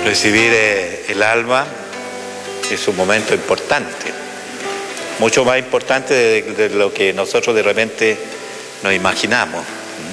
Recibir el alma es un momento importante, mucho más importante de lo que nosotros de repente nos imaginamos,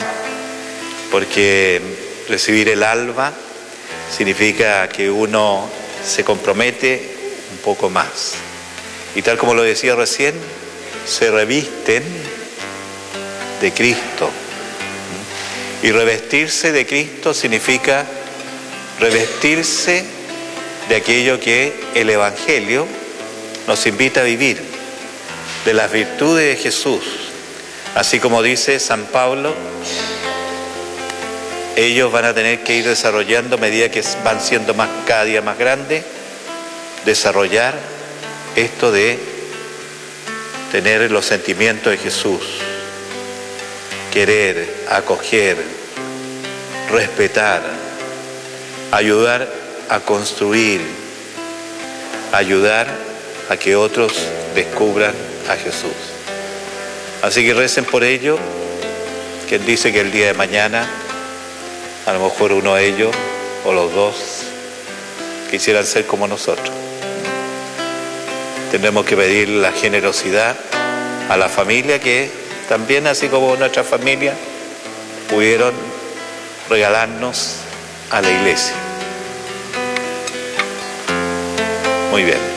porque recibir el alma significa que uno se compromete un poco más, y tal como lo decía recién, se revisten de Cristo, y revestirse de Cristo significa revestirse de aquello que el Evangelio nos invita a vivir, de las virtudes de Jesús. Así como dice San Pablo, ellos van a tener que ir desarrollando, a medida que van siendo cada día más grandes, desarrollar esto de tener los sentimientos de Jesús, querer, acoger, respetar, ayudar a construir, ayudar a que otros descubran a Jesús. Así que recen por ello. Quien dice que el día de mañana, a lo mejor uno de ellos o los dos quisieran ser como nosotros. Tendremos que pedir la generosidad a la familia, que también, así como nuestra familia, pudieron regalarnos a la iglesia. Muy bien.